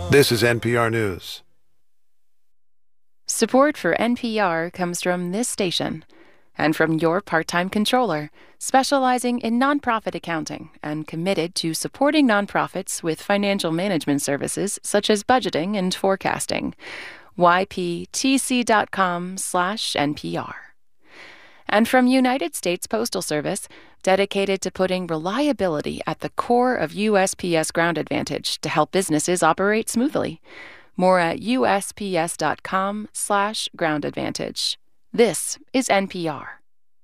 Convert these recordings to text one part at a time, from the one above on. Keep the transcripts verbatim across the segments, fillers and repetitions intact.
This is N P R News. Support for N P R comes from this station and from your part-time controller, specializing in nonprofit accounting and committed to supporting nonprofits with financial management services such as budgeting and forecasting. Y P T C dot com slash N P R. And from United States Postal Service, dedicated to putting reliability at the core of U S P S Ground Advantage to help businesses operate smoothly. More at U S P S dot com slash ground advantage. This is N P R.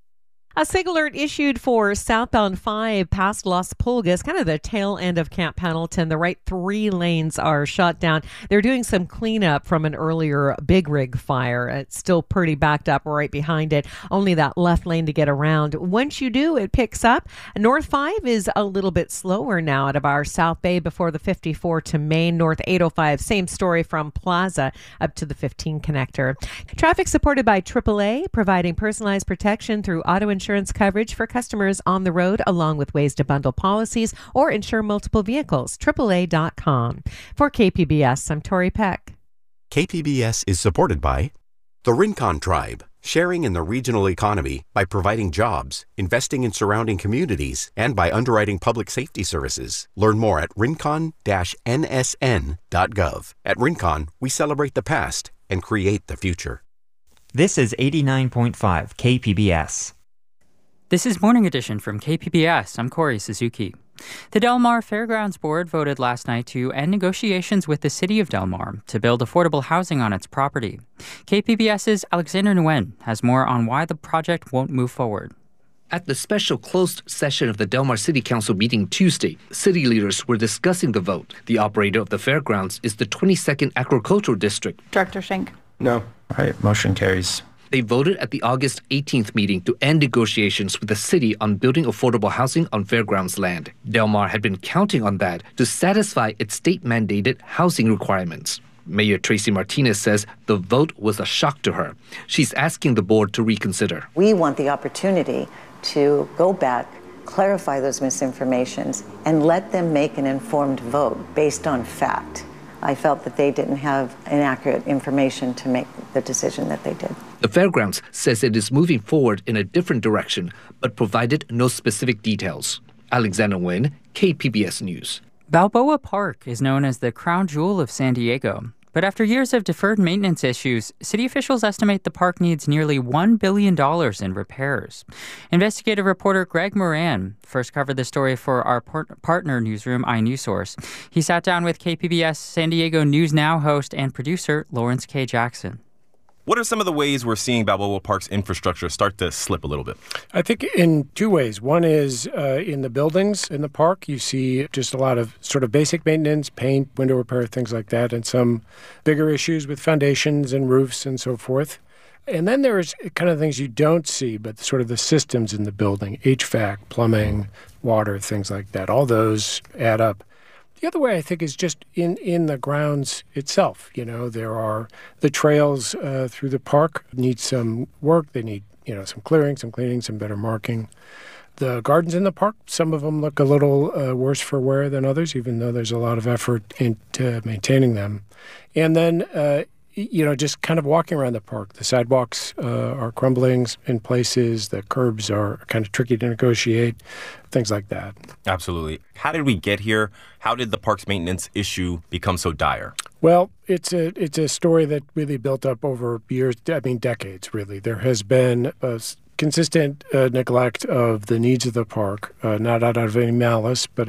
A SIG alert issued for southbound five past Las Pulgas, kind of the tail end of Camp Pendleton. The right three lanes are shut down. They're doing some cleanup from an earlier big rig fire. It's still pretty backed up right behind it. Only that left lane to get around. Once you do, it picks up. North five is a little bit slower now out of our South Bay before the fifty-four to Main. North eight oh five, same story from Plaza up to the fifteen connector. Traffic supported by triple A, providing personalized protection through auto insurance coverage for customers on the road, along with ways to bundle policies or insure multiple vehicles. triple A dot com. For K P B S, I'm Tori Peck. K P B S is supported by the Rincon Tribe, sharing in the regional economy by providing jobs, investing in surrounding communities, and by underwriting public safety services. Learn more at rincon dash N S N dot gov. At Rincon, we celebrate the past and create the future. This is eighty-nine point five K P B S. This is Morning Edition from K P B S. I'm Corey Suzuki. The Del Mar Fairgrounds Board voted last night to end negotiations with the city of Del Mar to build affordable housing on its property. KPBS's Alexander Nguyen has more on why the project won't move forward. At the special closed session of the Del Mar City Council meeting Tuesday, city leaders were discussing the vote. The operator of the fairgrounds is the twenty-second Agricultural District. Director Schenk. No. All right, motion carries. They voted at the August eighteenth meeting to end negotiations with the city on building affordable housing on fairgrounds land. Del Mar had been counting on that to satisfy its state-mandated housing requirements. Mayor Tracy Martinez says the vote was a shock to her. She's asking the board to reconsider. We want the opportunity to go back, clarify those misinformations, and let them make an informed vote based on fact. I felt that they didn't have inaccurate information to make the decision that they did. The fairgrounds says it is moving forward in a different direction, but provided no specific details. Alexander Nguyen, K P B S News. Balboa Park is known as the crown jewel of San Diego. But after years of deferred maintenance issues, city officials estimate the park needs nearly one billion dollars in repairs. Investigative reporter Greg Moran first covered the story for our par- partner newsroom, iNewsSource. He sat down with K P B S San Diego News Now host and producer Lawrence K. Jackson. What are some of the ways we're seeing Balboa Park's infrastructure start to slip a little bit? I think in two ways. One is uh, in the buildings in the park, you see just a lot of sort of basic maintenance, paint, window repair, things like that, and some bigger issues with foundations and roofs and so forth. And then there's kind of things you don't see, but sort of the systems in the building, H V A C, plumbing, water, things like that. All those add up. The other way, I think, is just in, in the grounds itself. You know, there are the trails uh, through the park need some work. They need, you know, some clearing, some cleaning, some better marking. The gardens in the park, some of them look a little uh, worse for wear than others, even though there's a lot of effort into maintaining them. And then, uh, you know, just kind of walking around the park. The sidewalks uh, are crumbling in places. The curbs are kind of tricky to negotiate, things like that. Absolutely. How did we get here? How did the park's maintenance issue become so dire? Well, it's a it's a story that really built up over years, I mean, decades, really. There has been a consistent uh, neglect of the needs of the park, uh, not out of any malice, but